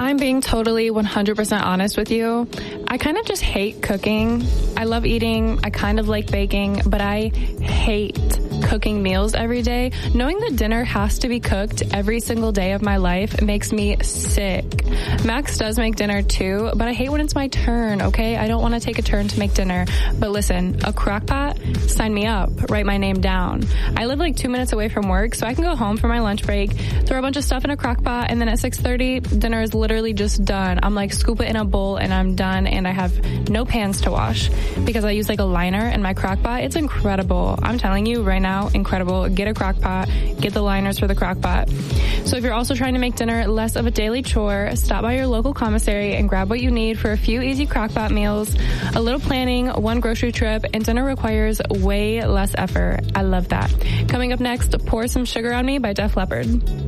I'm being totally 100% honest with you, I kind of just hate cooking. I love eating. I kind of like baking, but I hate cooking meals every day. Knowing that dinner has to be cooked every single day of my life makes me sick. Max does make dinner too, but I hate when it's my turn, okay? I don't want to take a turn to make dinner. But listen, a crock pot? Sign me up. Write my name down. I live like 2 minutes away from work, so I can go home for my lunch break, throw a bunch of stuff in a crock pot, and then at 6:30, dinner is literally just done. I'm like, scoop it in a bowl and I'm done, and I have no pans to wash because I use like a liner in my crock pot. It's incredible. I'm telling you right now, incredible. Get a crock pot. Get the liners for the crock pot. So if you're also trying to make dinner less of a daily chore, stop by your local commissary and grab what you need for a few easy crock pot meals. A little planning, one grocery trip, and dinner requires way less effort. I love that. Coming up next, Pour Some Sugar on Me by Def Leppard.